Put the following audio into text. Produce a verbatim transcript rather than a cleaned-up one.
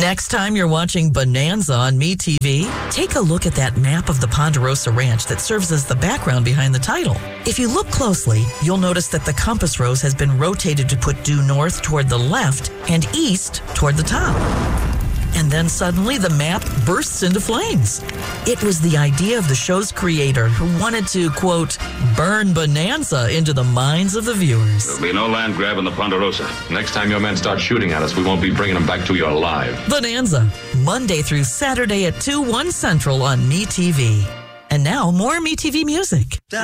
Next time you're watching Bonanza on MeTV, take a look at that map of the Ponderosa Ranch that serves as the background behind the title. If you look closely, you'll notice that the compass rose has been rotated to put due north toward the left and east toward the top. And then suddenly the map bursts into flames. It was the idea of the show's creator who wanted to, quote, burn Bonanza into the minds of the viewers. There'll be no land grab in the Ponderosa. Next time your men start shooting at us, we won't be bringing them back to you alive. Bonanza, Monday through Saturday at two, one Central on MeTV. And now more MeTV music.